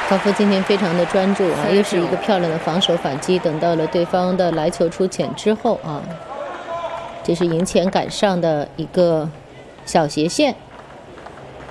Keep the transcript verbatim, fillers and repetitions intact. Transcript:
高夫今天非常的专注啊，又是一个漂亮的防守反击。等到了对方的来球出浅之后啊，这是迎前赶上的一个小斜线。